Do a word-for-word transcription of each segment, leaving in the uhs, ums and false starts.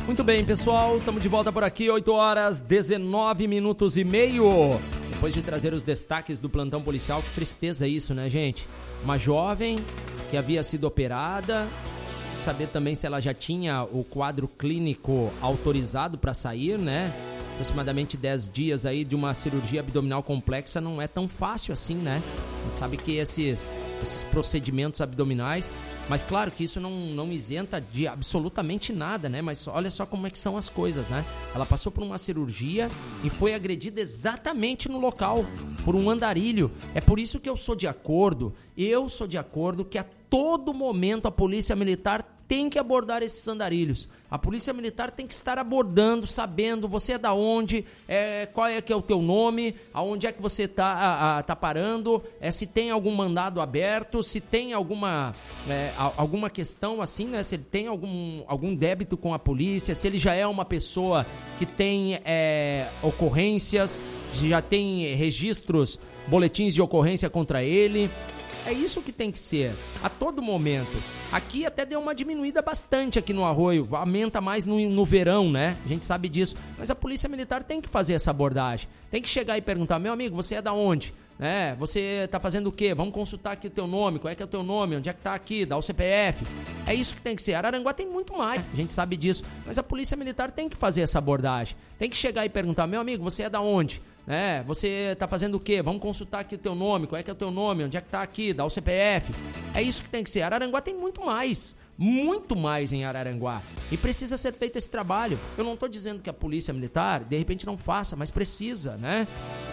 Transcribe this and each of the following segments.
Muito bem, pessoal, estamos de volta por aqui, oito horas, dezenove minutos e meio. Depois de trazer os destaques do plantão policial, que tristeza isso, né, gente? Uma jovem que havia sido operada, saber também se ela já tinha o quadro clínico autorizado para sair, né? Aproximadamente dez dias aí de uma cirurgia abdominal complexa não é tão fácil assim, né? A gente sabe que esses, esses procedimentos abdominais, mas claro que isso não, não isenta de absolutamente nada, né? Mas olha só como é que são as coisas, né? Ela passou por uma cirurgia e foi agredida exatamente no local, por um andarilho. É por isso que eu sou de acordo, eu sou de acordo que a todo momento a Polícia Militar tem que abordar esses andarilhos. A Polícia Militar tem que estar abordando, sabendo você é da onde, é, qual é que é o teu nome, aonde é que você está tá parando, é, se tem algum mandado aberto, se tem alguma, é, alguma questão assim, né? Se ele tem algum, algum débito com a polícia, se ele já é uma pessoa que tem é, ocorrências, já tem registros, boletins de ocorrência contra ele. É isso que tem que ser, a todo momento. Aqui até deu uma diminuída bastante aqui no Arroio, aumenta mais no, no verão, né? A gente sabe disso. Mas a Polícia Militar tem que fazer essa abordagem. Tem que chegar e perguntar, meu amigo, você é da onde? É, você tá fazendo o quê? Vamos consultar aqui o teu nome, qual é que é o teu nome, onde é que tá aqui, dá o C P F. É isso que tem que ser. Araranguá tem muito mais, a gente sabe disso. Mas a Polícia Militar tem que fazer essa abordagem. Tem que chegar e perguntar, meu amigo, você é da onde? É, você tá fazendo o quê? Vamos consultar aqui o teu nome, qual é que é o teu nome, onde é que tá aqui, dá o C P F. É isso que tem que ser. Araranguá tem muito mais, muito mais em Araranguá. E precisa ser feito esse trabalho. Eu não tô dizendo que a Polícia Militar, de repente, não faça, mas precisa, né?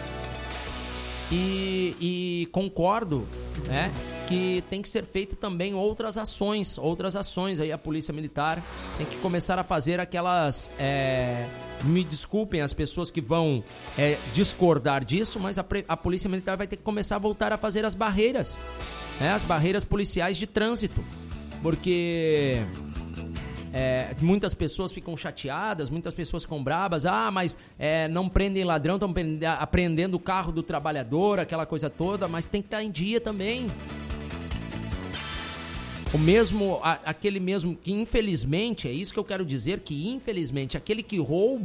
E, e concordo, né, que tem que ser feito também outras ações, outras ações aí a Polícia Militar tem que começar a fazer aquelas, é, me desculpem as pessoas que vão é, discordar disso, mas a, a Polícia Militar vai ter que começar a voltar a fazer as barreiras, né, as barreiras policiais de trânsito, porque... É, muitas pessoas ficam chateadas, muitas pessoas ficam brabas, ah, mas é, não prendem ladrão, estão apreendendo o carro do trabalhador, aquela coisa toda, mas tem que estar em dia também. O mesmo, a, aquele mesmo que infelizmente, é isso que eu quero dizer, que infelizmente aquele que rouba